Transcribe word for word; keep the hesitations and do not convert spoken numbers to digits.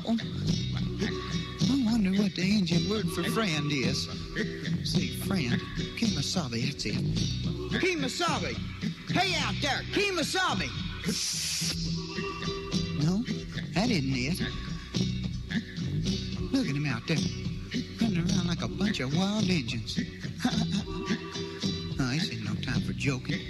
I wonder what the Indian word for friend is. Say friend. Kemosabe, that's it. Kemosabe! Hey out there, Kemosabe! No, that isn't it. Look at him out there, running around like a bunch of wild Indians. No, this ain't no time for joking.